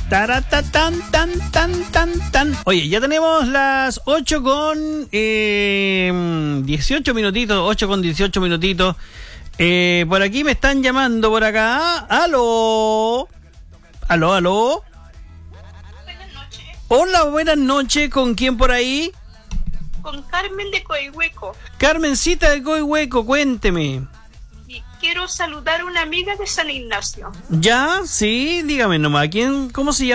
Taratatan, tan. Oye, ya tenemos las 8 con 18 minutitos, 8 con 18 minutitos. Por aquí me están llamando por acá. ¡Aló! ¿Aló? Buenas noches. Hola, buenas noches. ¿Con quién por ahí? Con Carmen de Coihueco. Carmencita de Coihueco, cuénteme. Y quiero saludar a una amiga de San Ignacio. ¿Ya? Sí, dígame nomás. ¿Cómo se llama?